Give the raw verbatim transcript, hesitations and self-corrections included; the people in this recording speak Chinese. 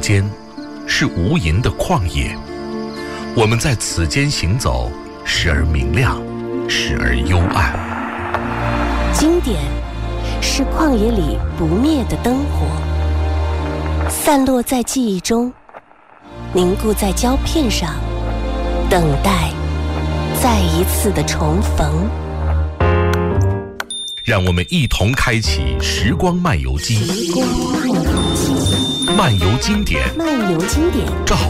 间，是无垠的旷野。我们在此间行走，时而明亮，时而幽暗。 经典是旷野里不灭的灯火，散落在记忆中，凝固在胶片上，等待再一次的重逢。 让我们一同开启时光漫游机， 时光漫游机， 漫游经典， 漫游经典， 照